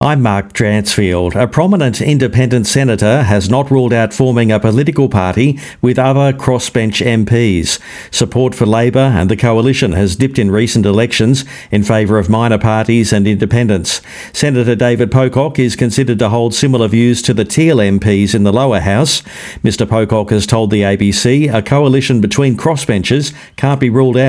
I'm Mark Dransfield. A prominent independent senator has not ruled out forming a political party with other crossbench MPs. Support for Labor and the Coalition has dipped in recent elections in favour of minor parties and independents. Senator David Pocock is considered to hold similar views to the Teal MPs in the lower house. Mr Pocock has told the ABC a coalition between crossbenchers can't be ruled out.